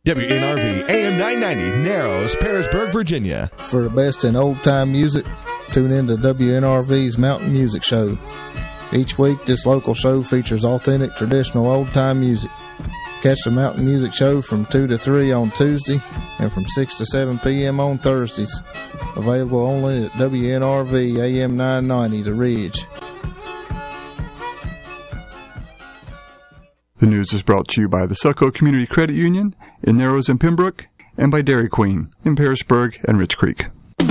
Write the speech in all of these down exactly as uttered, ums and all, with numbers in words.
W N R V A M nine ninety, Narrows, Parisburg, Virginia. For the best in old-time music, tune in to W N R V's Mountain Music Show. Each week, this local show features authentic, traditional, old-time music. Catch the Mountain Music Show from two to three on Tuesday and from six to seven p.m. on Thursdays. Available only at W N R V A M nine ninety, The Ridge. The news is brought to you by the Selco Community Credit Union in Narrows and Pembroke, and by Dairy Queen in Parisburg and Rich Creek.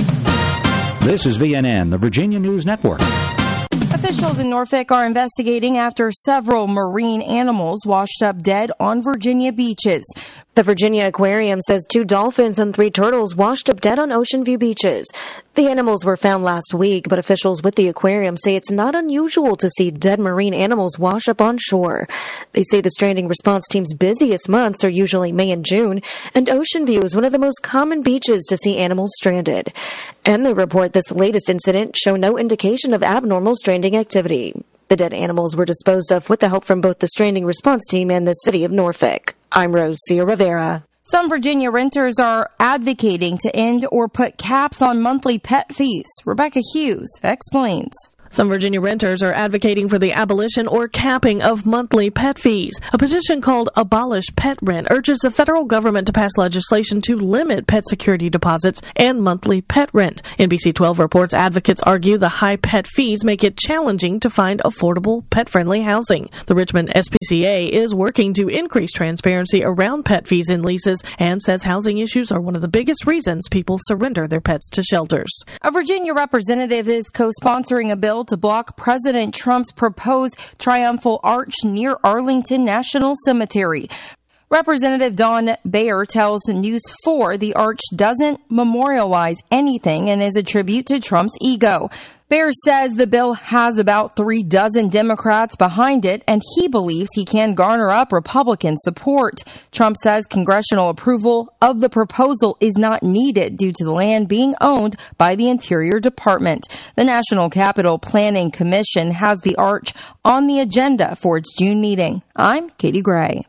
This is V N N, the Virginia News Network. Officials in Norfolk are investigating after several marine animals washed up dead on Virginia beaches. The Virginia Aquarium says two dolphins and three turtles washed up dead on Ocean View beaches. The animals were found last week, but officials with the aquarium say it's not unusual to see dead marine animals wash up on shore. They say the stranding response team's busiest months are usually May and June, and Ocean View is one of the most common beaches to see animals stranded. And they report this latest incident show no indication of abnormal stranding activity. The dead animals were disposed of with the help from both the stranding response team and the city of Norfolk. I'm Rosia Rivera. Some Virginia renters are advocating to end or put caps on monthly pet fees. Rebecca Hughes explains. Some Virginia renters are advocating for the abolition or capping of monthly pet fees. A petition called Abolish Pet Rent urges the federal government to pass legislation to limit pet security deposits and monthly pet rent. N B C twelve reports advocates argue the high pet fees make it challenging to find affordable, pet-friendly housing. The Richmond S P C A is working to increase transparency around pet fees in leases and says housing issues are one of the biggest reasons people surrender their pets to shelters. A Virginia representative is co-sponsoring a bill to block President Trump's proposed triumphal arch near Arlington National Cemetery. Representative Don Bayer tells News four the arch doesn't memorialize anything and is a tribute to Trump's ego. Bayer says the bill has about three dozen Democrats behind it, and he believes he can garner up Republican support. Trump says congressional approval of the proposal is not needed due to the land being owned by the Interior Department. The National Capital Planning Commission has the arch on the agenda for its June meeting. I'm Katie Gray.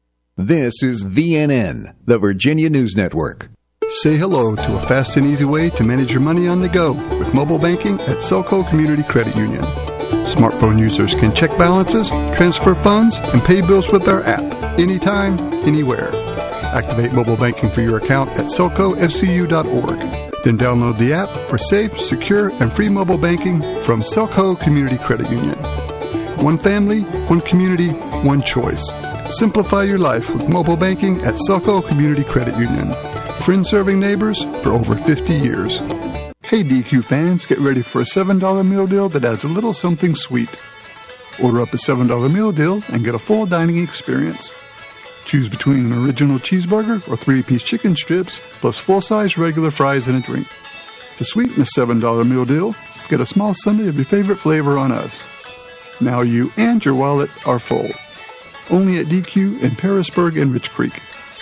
This is V N N, the Virginia News Network. Say hello to a fast and easy way to manage your money on the go with mobile banking at Selco Community Credit Union. Smartphone users can check balances, transfer funds, and pay bills with our app anytime, anywhere. Activate mobile banking for your account at selco f c u dot org. Then download the app for safe, secure, and free mobile banking from Selco Community Credit Union. One family, one community, one choice. Simplify your life with mobile banking at Selco Community Credit Union. Friend-serving neighbors for over fifty years. Hey D Q fans, get ready for a seven dollar meal deal that adds a little something sweet. Order up a seven dollar meal deal and get a full dining experience. Choose between an original cheeseburger or three-piece chicken strips, plus full-size regular fries and a drink. To sweeten the seven dollar meal deal, get a small sundae of your favorite flavor on us. Now you and your wallet are full. Only at D Q in Parisburg and Rich Creek.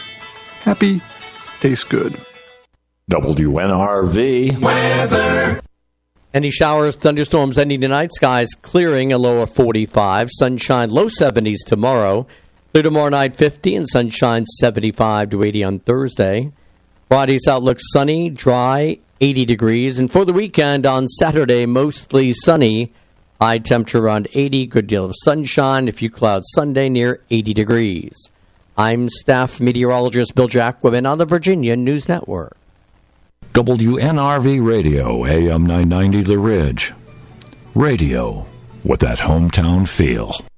Happy, tastes good. W N R V weather. Any showers, thunderstorms ending tonight. Skies clearing, a low of forty-five. Sunshine, low seventies tomorrow. Clear tomorrow night, fifty, and sunshine, seventy-five to eighty on Thursday. Friday's outlook sunny, dry, eighty degrees. And for the weekend on Saturday, mostly sunny. High temperature around eighty, good deal of sunshine. A few clouds Sunday near eighty degrees. I'm staff meteorologist Bill Jacquemin on the Virginia News Network. W N R V Radio, A M nine ninety The Ridge. Radio with that hometown feel.